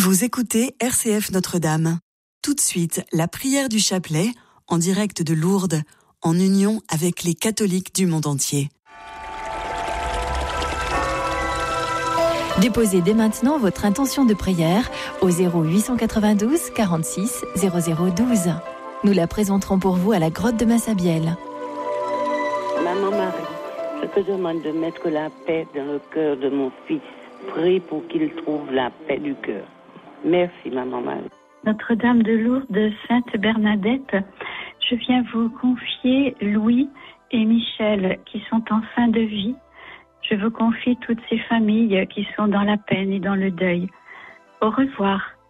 Vous écoutez RCF Notre-Dame. Tout de suite, la prière du chapelet, en direct de Lourdes, en union avec les catholiques du monde entier. Déposez dès maintenant votre intention de prière au 0892 46 0012. Nous la présenterons pour vous à la grotte de Massabielle. Maman Marie, je te demande de mettre la paix dans le cœur de mon fils. Prie pour qu'il trouve la paix du cœur. Merci, Maman Marie. Notre-Dame de Lourdes, Sainte Bernadette, je viens vous confier Louis et Michel qui sont en fin de vie. Je vous confie toutes ces familles qui sont dans la peine et dans le deuil. Au revoir.